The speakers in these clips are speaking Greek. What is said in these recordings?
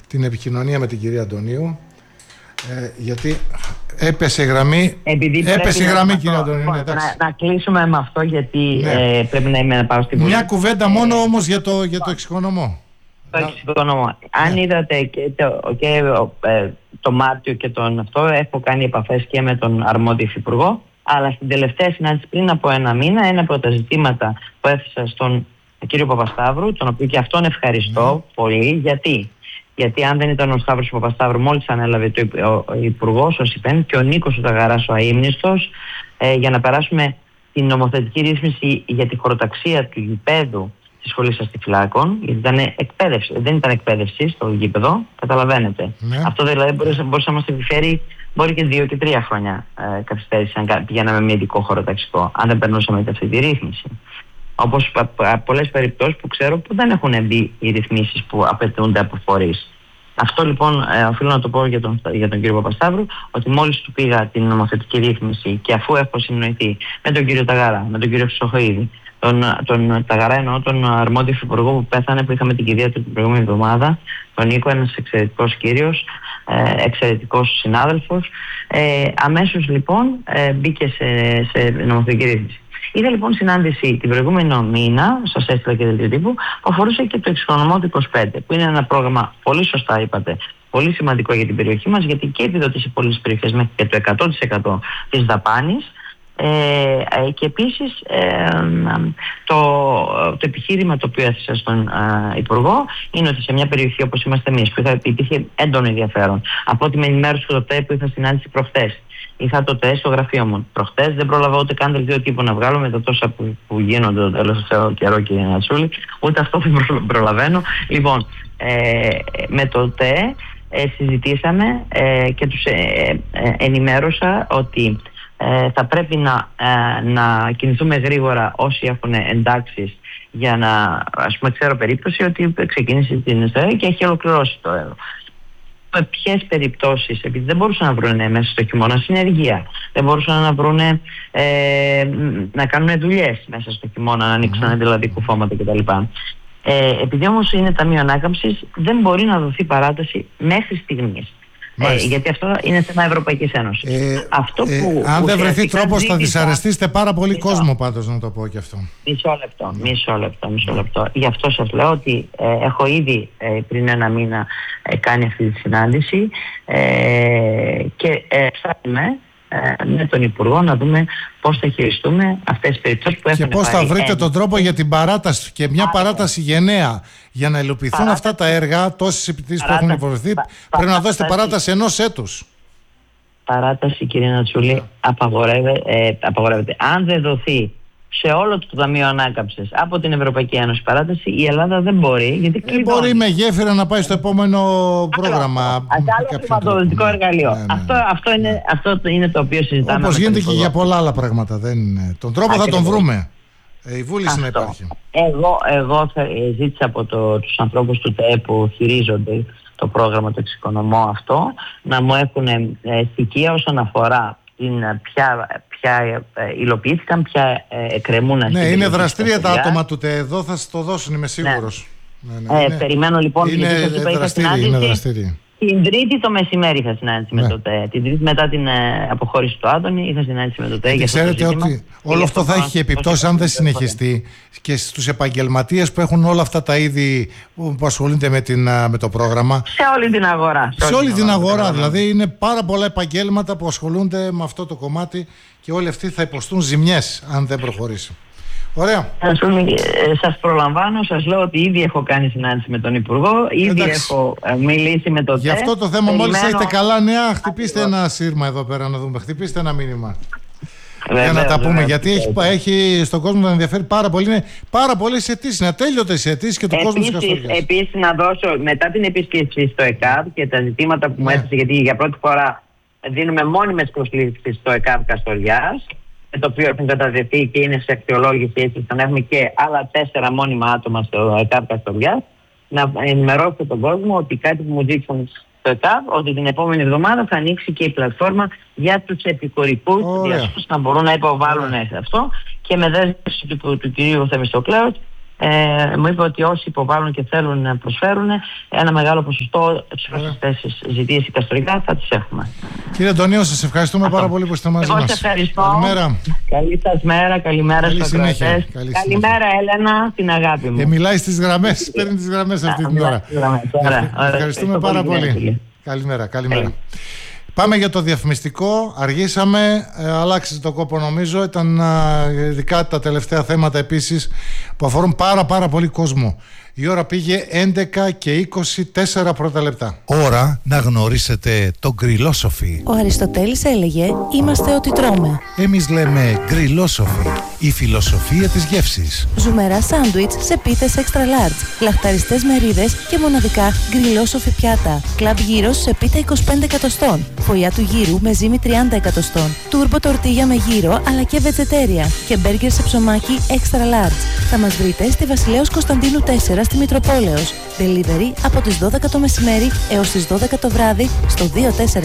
την επικοινωνία με την κυρία Αντωνίου, γιατί έπεσε η γραμμή. Έπεσε η γραμμή, κυρία Αντωνίου. Να κλείσουμε με αυτό, γιατί πρέπει να πάω στην Βουλή. Μια κουβέντα μόνο όμως για το εξοικονομό. Αν είδατε και το Μάρτιο και τον αυτό, έχω κάνει επαφές και με τον αρμόδιο υφυπουργό, αλλά στην τελευταία συνάντηση πριν από ένα μήνα, ένα από τα ζητήματα που έθεσα στον κύριο Παπασταύρου, τον οποίο και αυτόν ευχαριστώ πολύ, γιατί αν δεν ήταν ο Σταύρος Παπασταύρου, μόλις ανέλαβε ο υπουργός, ο ΣΥΠΕΝ, και ο Νίκος ο Ταγαράς, ο αείμνηστος, για να περάσουμε την νομοθετική ρύθμιση για τη χωροταξία του γηπέδου στη Σχολή Αστιφυλάκων, γιατί ήταν εκπαίδευση, δεν ήταν εκπαίδευση στο γήπεδο, καταλαβαίνετε. Αυτό δηλαδή μπορούσε να μας επιφέρει, μπορεί και 2 και 3 χρόνια καθυστέρηση, αν πηγαίναμε με ειδικό χωροταξικό, αν δεν περνούσαμε αυτή τη ρύθμιση. Όπως πολλές περιπτώσεις που ξέρω που δεν έχουν μπει οι ρυθμίσεις που απαιτούνται από φορείς. Αυτό λοιπόν οφείλω να το πω για τον κύριο Παπασταύρου, ότι μόλις του πήγα την νομοθετική ρύθμιση και αφού έχω συνοηθεί με τον κύριο Ταγαρά, με τον κύριο Χρυσοχοΐδη, τον Ταγαρά εννοώ τον αρμόδιο υφυπουργό που πέθανε, που είχαμε την κηδεία του την προηγούμενη εβδομάδα, τον Νίκο, ένας εξαιρετικός κύριος, εξαιρετικός συνάδελφος, αμέσως λοιπόν μπήκε σε νομοθετική ρύθμιση. Είδα λοιπόν συνάντηση την προηγούμενο μήνα, σας έστειλα και δελτίο τύπου, που αφορούσε και το εξοικονομώ του 25, που είναι ένα πρόγραμμα, πολύ σωστά είπατε, πολύ σημαντικό για την περιοχή μας, γιατί και επιδοτήσει σε πολλές περιοχές μέχρι και το 100% της δαπάνης. Και επίσης το επιχείρημα το οποίο έθεσα στον Υπουργό είναι ότι σε μια περιοχή όπως είμαστε εμείς, που υπήρχε έντονο ενδιαφέρον, από ό,τι με ενημέρωσε το ΤΕ που είχα συνάντηση προχτές. Είχα το ΤΕ στο γραφείο μου προχτές, δεν πρόλαβα ούτε καν δελτίο τύπου να βγάλω με τα τόσα που γίνονται το τελευταίο καιρό, κύριε Νατσούλη, ούτε αυτό δεν προλαβαίνω. Λοιπόν, με το ΤΕ συζητήσαμε και τους ενημέρωσα ότι θα πρέπει να κινηθούμε γρήγορα όσοι έχουν εντάξεις, για να, ας πούμε, ξέρω περίπτωση ότι ξεκίνησε την ιστορία και έχει ολοκληρώσει το έργο. Με ποιες περιπτώσεις, επειδή δεν μπορούσαν να βρουν μέσα στο χειμώνα συνεργεία, δεν μπορούσαν να βρουν να κάνουν δουλειές μέσα στο χειμώνα, να ανοίξουν δηλαδή κουφώματα κτλ. Επειδή όμως είναι ταμείο ανάκαμψης, δεν μπορεί να δοθεί παράταση μέχρι στιγμής. Γιατί αυτό είναι θέμα Ευρωπαϊκής Ένωσης. Αν δεν βρεθεί τρόπος θα δυσαρεστήσετε πάρα πολύ κόσμο, πάντως, να το πω και αυτό. Μισό λεπτό. Γι' αυτό σας λέω ότι έχω ήδη πριν ένα μήνα κάνει αυτή τη συνάντηση και ψάχνουμε με τον Υπουργό να δούμε πώς θα χειριστούμε αυτές τις περιπτώσεις που έχουν. Και πώς θα βρείτε τον τρόπο για την παράταση, και μια παράταση γενναία, για να υλοποιηθούν αυτά τα έργα, τόσες επιτυχίες που έχουν υποβληθεί. Πρέπει να δώσετε παράταση 1 έτους. Παράταση, κύριε Νατσούλη, απαγορεύεται. Αν δεν δοθεί σε όλο το Ταμείο Ανάκαμψης από την Ευρωπαϊκή Ένωση παράταση, η Ελλάδα δεν μπορεί. Γιατί μπορεί με γέφυρα να πάει στο επόμενο πρόγραμμα. Άλλο χρηματοδοτικό εργαλείο. Αυτό είναι το οποίο συζητάμε. Όπως γίνεται και για πολλά άλλα πράγματα. Τον τρόπο θα τον βρούμε. Η βούληση να υπάρχει. Εγώ ζήτησα από τους ανθρώπους του ΤΕ που χειρίζονται το πρόγραμμα το εξοικονομώ αυτό να μου έχουν στοιχεία όσον αφορά ποια υλοποιήθηκαν, ποια εκκρεμούν. Ναι, είναι δραστήρια τα άτομα του ΤΕ. Εδώ θα σας το δώσουν, είμαι σίγουρος. Περιμένω λοιπόν. Είναι δραστήρια. Την Τρίτη το μεσημέρι είχα συνάντηση με το ΤΕ. Την Τρίτη μετά την αποχώρηση του Άδωνη είχα συνάντηση με το ΤΕ. Ξέρετε ότι όλο αυτό θα έχει επιπτώσει αν δεν συνεχιστεί και στους επαγγελματίες που έχουν όλα αυτά τα είδη που ασχολούνται με το πρόγραμμα. Σε όλη την αγορά. Σε όλη την αγορά. Δηλαδή είναι πάρα πολλά επαγγέλματα που ασχολούνται με αυτό το κομμάτι και όλοι αυτοί θα υποστούν ζημιές αν δεν προχωρήσει. Ωραία. Σας προλαμβάνω, σας λέω ότι ήδη έχω κάνει συνάντηση με τον Υπουργό, ήδη έχω μιλήσει με τον ΤΕ. Γι' αυτό το θέμα, μόλις έχετε καλά νέα, χτυπήστε ένα σύρμα εδώ πέρα να δούμε, χτυπήστε ένα μήνυμα. Για να τα πούμε, γιατί έχει στον κόσμο να ενδιαφέρει πάρα πολύ. Είναι πάρα πολλές αιτήσεις, είναι ατέλειωτες αιτήσεις και του κόσμου της Καστοριάς. Επίσης, να δώσω μετά την επίσκεψη στο ΕΚΑΒ και τα ζητήματα που μου έθεσε, γιατί για πρώτη φορά δίνουμε μόνιμες προσλήψεις στο ΕΚΑΒ Καστοριάς, το οποίο έχουν καταδεθεί και είναι σε αξιολόγηση, έτσι θα έχουμε και άλλα 4 μόνιμα άτομα στο ΕΚΑΒ Καστοριάς. Να ενημερώσω τον κόσμο ότι κάτι που μου ζήτησαν στο ΕΚΑΒ, ότι την επόμενη εβδομάδα θα ανοίξει και η πλατφόρμα για τους επικουρικούς διασμούς να μπορούν να υποβάλουν σε αυτό, και με δέσμευση του κυρίου Θεμιστοκλέου μου είπε ότι όσοι υποβάλλουν και θέλουν να προσφέρουν, ένα μεγάλο ποσοστό στις αυτές τις ζητήσεις καστορικά θα τις έχουμε. Κύριε Αντωνίου, σας ευχαριστούμε πάρα πολύ που είστε μαζί μας. Εγώ σας ευχαριστώ. Καλημέρα. Καλή σας μέρα, καλημέρα στους ακροατές. Καλημέρα Έλενα, την αγάπη μου. Μιλάει στις γραμμές, παίρνει τις γραμμές αυτή την ώρα. Ευχαριστούμε πάρα πολύ. Καλημέρα. Πάμε για το διαφημιστικό. Αργήσαμε, αλλάξε το κόπο νομίζω. Ήταν ειδικά τα τελευταία θέματα επίσης που αφορούν πάρα πολύ κόσμο. Η ώρα πήγε 11 και 24 πρώτα λεπτά. Ώρα να γνωρίσετε το γκριλόσοφι. Ο Αριστοτέλης έλεγε «Είμαστε ό,τι τρώμε». Εμείς λέμε γκριλόσοφι, η φιλοσοφία της γεύσης. Ζουμερά σάντουιτς σε πίτες extra large, λαχταριστές μερίδες και μοναδικά γκριλόσοφι πιάτα. Κλαμπ γύρος σε πίτα 25 εκατοστών. Φωλιά του γύρου με ζύμη 30 εκατοστών. Τούρμπο τορτίγια με γύρο αλλά και βετζετέρια. Και μπέργκερ σε ψωμάκι extra large. Θα μας βρείτε στη Βασιλέως Κωνσταντίνου 4 στη Μητροπόλεως. Delivery από τις 12 το μεσημέρι έως τις 12 το βράδυ στο 24670 26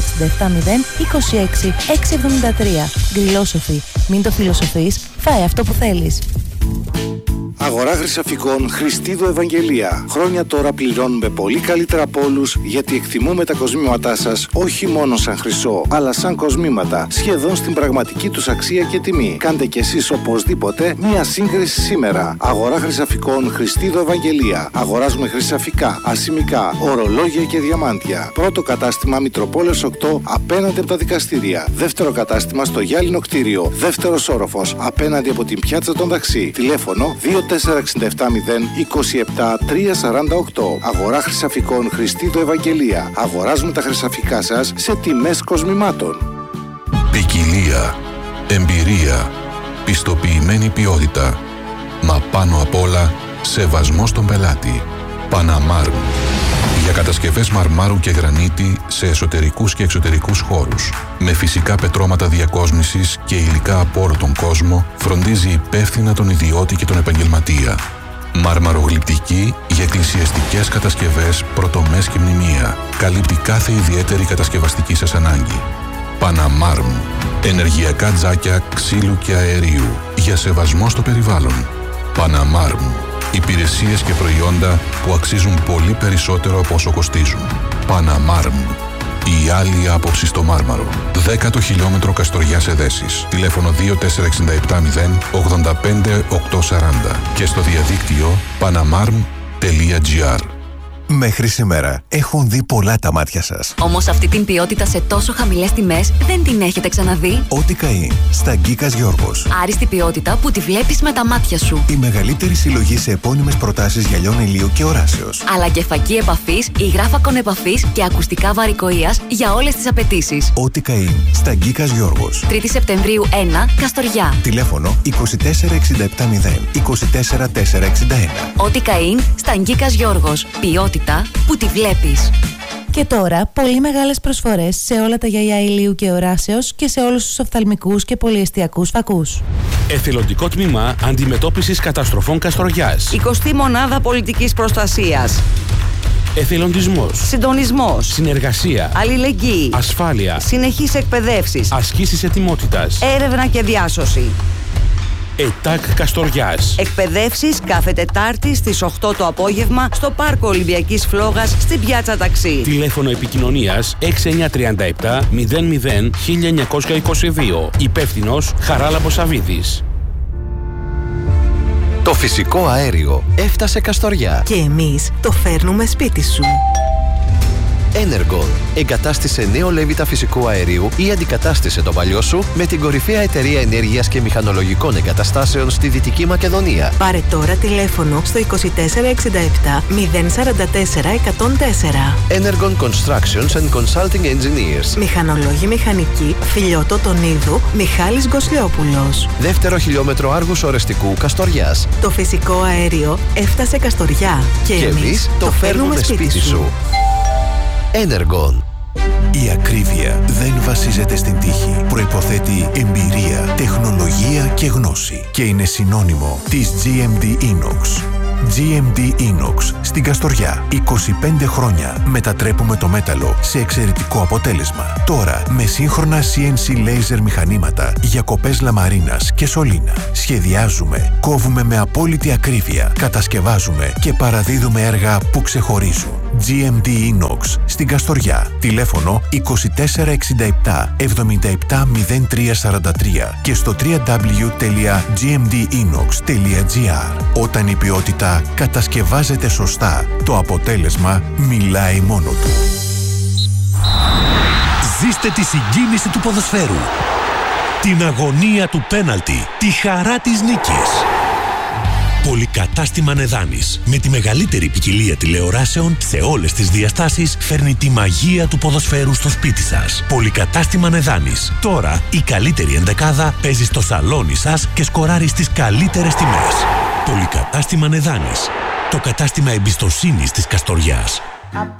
673. Γκριλόσοφι. Μην το φιλοσοφείς, φάε αυτό που θέλεις. Αγορά Χρυσαφικών Χριστίδου Ευαγγελία. Χρόνια τώρα πληρώνουμε πολύ καλύτερα από όλους, γιατί εκτιμούμε τα κοσμήματά σας όχι μόνο σαν χρυσό, αλλά σαν κοσμήματα, σχεδόν στην πραγματική τους αξία και τιμή. Κάντε κι εσείς οπωσδήποτε μία σύγκριση σήμερα. Αγορά Χρυσαφικών Χριστίδου Ευαγγελία. Αγοράζουμε χρυσαφικά, ασημικά, ορολόγια και διαμάντια. Πρώτο κατάστημα Μητροπόλεως 8 απέναντι από τα δικαστήρια. Δεύτερο κατάστημα στο Γυάλινο κτίριο. Δεύτερος όροφος απέναντι από την πιάτσα των Ταξί. Τηλέφωνο 24670 27 348. Αγορά Χρυσαφικών Χριστίδου Ευαγγελία. Αγοράζουμε τα χρυσαφικά σας σε τιμές κοσμημάτων. Ποικιλία, εμπειρία, πιστοποιημένη ποιότητα, μα πάνω απ' όλα σεβασμό στον πελάτη. Παναμάρμ. Για κατασκευές μαρμάρου και γρανίτη σε εσωτερικούς και εξωτερικούς χώρους. Με φυσικά πετρώματα διακόσμησης και υλικά από όλο τον κόσμο, φροντίζει υπεύθυνα τον ιδιώτη και τον επαγγελματία. Μαρμαρογλυπτική για εκκλησιαστικές κατασκευές, πρωτομές και μνημεία. Καλύπτει κάθε ιδιαίτερη κατασκευαστική σας ανάγκη. Παναμάρμ. Ενεργειακά τζάκια ξύλου και αερίου. Για σεβασμό στο περιβάλλον. Παναμάρμ. Υπηρεσίες και προϊόντα που αξίζουν πολύ περισσότερο από όσο κοστίζουν. Παναμάρμ. Η άλλη άποψη στο Μάρμαρο. 10ο χιλιόμετρο Καστοριά σε Δέσεις. Τηλέφωνο 24670 85 840 και στο διαδίκτυο panamarm.gr. Μέχρι σήμερα έχουν δει πολλά τα μάτια σας. Όμως αυτή την ποιότητα σε τόσο χαμηλές τιμές δεν την έχετε ξαναδεί. Ό,τι καεί στα Γκίκας Γιώργος. Άριστη ποιότητα που τη βλέπεις με τα μάτια σου. Η μεγαλύτερη συλλογή σε επώνυμες προτάσεις γυαλιών ηλίου και οράσεως. Αλλά και φακή επαφής, υγράφακον επαφής και ακουστικά βαρικοείας για όλες τις απαιτήσεις. Ό,τι καεί στα Γκίκας Γιώργος. 3η Σεπτεμβρίου 1, Καστοριά. Τηλέφωνο 24670 24461. Ό,τι καεί στα Γκίκας Γιώργος. Ποιότητα που τη βλέπεις. Και τώρα, πολύ μεγάλες προσφορές σε όλα τα γυαλιά ηλίου και οράσεως και σε όλους τους οφθαλμικούς και πολυεστιακούς φακούς. Εθελοντικό τμήμα αντιμετώπισης καταστροφών Καστοριάς. 20η μονάδα πολιτικής προστασίας. Εθελοντισμός. Συντονισμός. Συνεργασία. Αλληλεγγύη. Ασφάλεια. Συνεχής εκπαιδεύσεις. Ασκήσεις ετοιμότητας. Έρευνα και διάσωση. ΕΤΑΚ Καστοριάς. Εκπαιδεύσεις κάθε Τετάρτη στις 8 το απόγευμα στο Πάρκο Ολυμπιακής Φλόγας στην Πιάτσα Ταξί. Τηλέφωνο επικοινωνίας 6937 00 1922. Υπεύθυνος Χαράλαμπος Σαββίδης. Το φυσικό αέριο έφτασε Καστοριά. Και εμείς το φέρνουμε σπίτι σου. Energon. Εγκατάστησε νέο λέβητα φυσικού αερίου ή αντικατάστησε το παλιό σου με την κορυφαία εταιρεία ενέργειας και μηχανολογικών εγκαταστάσεων στη Δυτική Μακεδονία. Πάρε τώρα τηλέφωνο στο 2467 044 104. Energon Constructions and Consulting Engineers. Μηχανολόγοι μηχανικοί Φιλιώτο Τονίδου Μιχάλης Γκοσλιόπουλος. Δεύτερο χιλιόμετρο άργους ορεστικού Καστοριάς. Το φυσικό αέριο έφτασε Καστοριά. Και εμείς το φέρνουμε σπίτι σου. Energon. Η ακρίβεια δεν βασίζεται στην τύχη. Προϋποθέτει εμπειρία, τεχνολογία και γνώση. Και είναι συνώνυμο της GMD Inox. GMD Inox στην Καστοριά. 25 χρόνια μετατρέπουμε το μέταλλο σε εξαιρετικό αποτέλεσμα. Τώρα με σύγχρονα CNC laser μηχανήματα για κοπές λαμαρίνας και σωλήνα. Σχεδιάζουμε, κόβουμε με απόλυτη ακρίβεια, κατασκευάζουμε και παραδίδουμε έργα που ξεχωρίζουν. GMD Inox στην Καστοριά. Τηλέφωνο 2467 770343 και στο www.gmdinox.gr. Όταν η ποιότητα κατασκευάζεται σωστά, το αποτέλεσμα μιλάει μόνο του. Ζήστε τη συγκίνηση του ποδοσφαίρου, την αγωνία του πέναλτι, τη χαρά της νίκης. Πολυκατάστημα Νεδάνης, με τη μεγαλύτερη ποικιλία τηλεοράσεων σε όλες τις διαστάσεις, φέρνει τη μαγεία του ποδοσφαίρου στο σπίτι σας. Πολυκατάστημα Νεδάνης. Τώρα η καλύτερη ενδεκάδα παίζει στο σαλόνι σας και σκοράρει στις καλύτερες τιμές. Πολυκατάστημα Νεδάνης. Το κατάστημα εμπιστοσύνης της Καστοριάς.